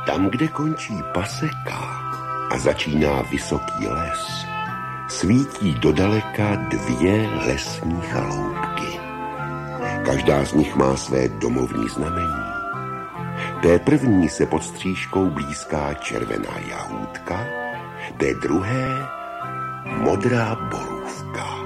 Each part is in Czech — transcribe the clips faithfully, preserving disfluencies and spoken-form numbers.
Tam, kde končí paseka a začíná vysoký les, svítí dodaleka dvě lesní chaloupky. Každá z nich má své domovní znamení. Té první se pod stříškou blízká červená jahůdka, té druhé modrá borůvka.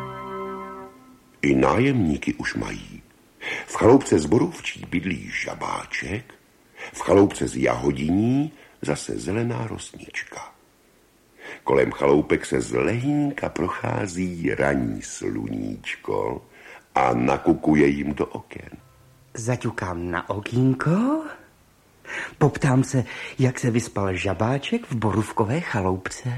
I nájemníky už mají. V chaloupce z borůvčí bydlí žabáček, v chaloupce z jahodiní zase zelená rosnička. Kolem chaloupek se zlehínka prochází ranní sluníčko a nakukuje jim do oken. Zaťukám na okýnko, poptám se, jak se vyspal žabáček v borůvkové chaloupce.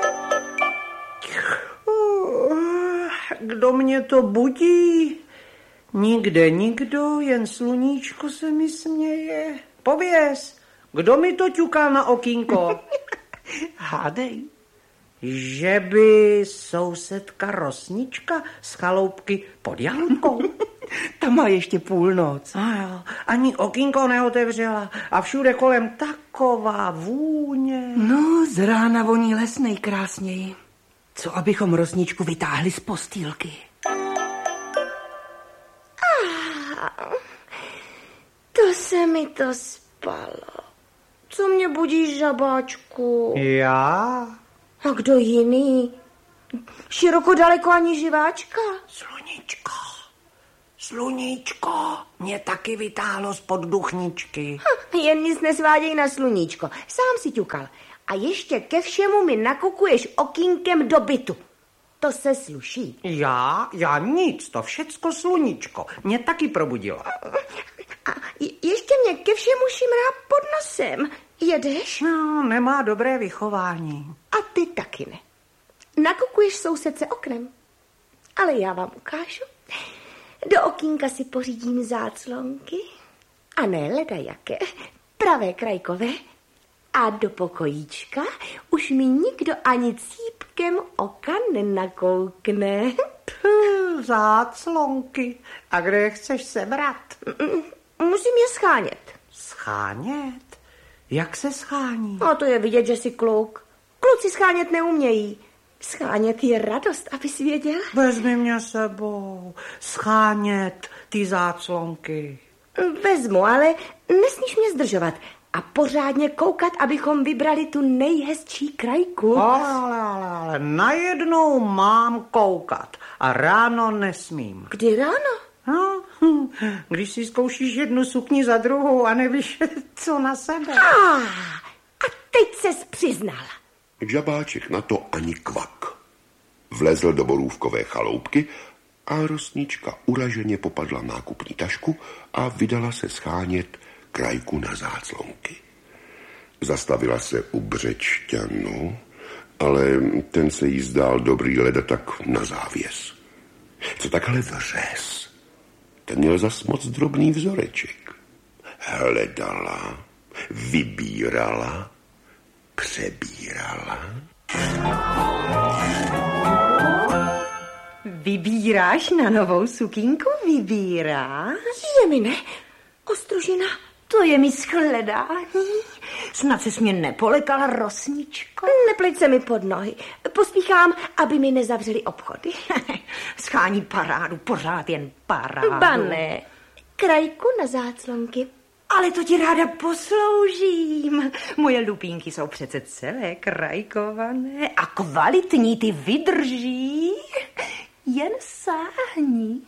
Kdo mě to budí? Nikde nikdo, jen sluníčko se mi směje. Pověz, kdo mi to ťuká na okýnko? Hádej. Že by sousedka Rosnička z chaloupky pod jahodkou. Ta má ještě půlnoc. A jo, ani okýnko neotevřela a všude kolem taková vůně. No, z rána voní les nejkrásněji. Co abychom Rosničku vytáhli z postýlky? Ah, to se mi to spalo. Co mě budíš, žabáčku? Já? A kdo jiný? Široko daleko ani živáčka? Sluníčko, sluníčko, mě taky vytáhlo spod duchničky. Ha, jen nic nesváděj na sluníčko, sám si ťukal. A ještě ke všemu mi nakukuješ okýnkem do bytu. To se sluší. Já? Já nic, to všecko sluníčko. Mě taky probudilo. A ještě mě ke všemu šimrá pod nosem. Jedeš? No, nemá dobré vychování. A ty taky ne. Nakukuješ sousedce oknem. Ale já vám ukážu. Do okýnka si pořídím záclonky. A ne ledajaké, pravé krajkové. A do pokojíčka už mi nikdo ani cípkem oka nenakoukne. Pff, záclonky. A kde je chceš sebrat? Musím je schánět. Schánět? Jak se schání? No to je vidět, že jsi kluk. Kluci schánět neumějí. Schánět je radost, abys věděl. Vezmi mě sebou. Schánět ty záclonky. Vezmu, ale nesmíš mě zdržovat. A pořádně koukat, abychom vybrali tu nejhezčí krajku. Ale, ale, ale, ale najednou mám koukat. A ráno nesmím. Kdy ráno? No, když si zkoušíš jednu sukni za druhou a nevíš, co na sebe. A, a teď ses přiznala. Žabáček na to ani kvak. Vlezl do borůvkové chaloupky a Rosnička uraženě popadla nákupní tašku a vydala se schánět krajku na záclonky. Zastavila se u Břečťanu, ale ten se jí zdál dobrý leda tak na závěs. Co takhle vřes? Ten měl zas moc drobný vzoreček. Hledala, vybírala, přebírala. Vybíráš na novou sukínku? Vybíráš? Je mi ne, Ostružina. To je mi shledání. Snad ses mě nepolekala, Rosničko? Nepleť se mi pod nohy. Pospíchám, aby mi nezavřeli obchody. Schání parádu, pořád jen parádu. Ba ne, krajku na záclonky. Ale to ti ráda posloužím. Moje lupínky jsou přece celé krajkované a kvalitní, ty vydrží. Jen sáhni.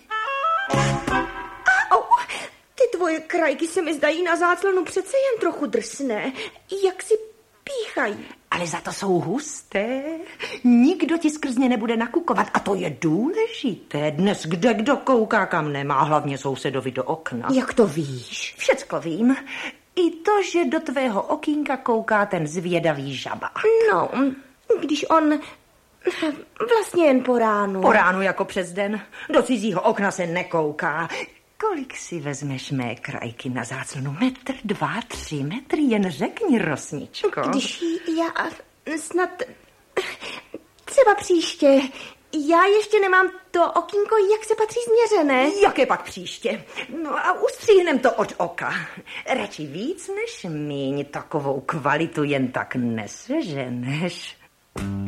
Au, ty tvoje krajky se mi zdají na záclonu přece jen trochu drsné. Jak si píchají. Ale za to jsou husté. Nikdo ti skrz ně nebude nakukovat. A to je důležité. Dnes kde kdo kouká, kam nemá. Hlavně sousedovi do okna. Jak to víš? Všecko vím. I to, že do tvého okýnka kouká ten zvědavý žabák. No, když on... Vlastně jen po ránu. Po ránu jako přes den. Do cizího okna se nekouká. Kolik si vezmeš mé krajky na záclonu? Metr, dva, tři metry? Jen řekni, Rosničko. Když já snad... Třeba příště Já ještě nemám to okýnko, jak se patří změřené. Jaké pak příště? No a ustříhnem to od oka. Radši víc než míň, takovou kvalitu jen tak neseženeš.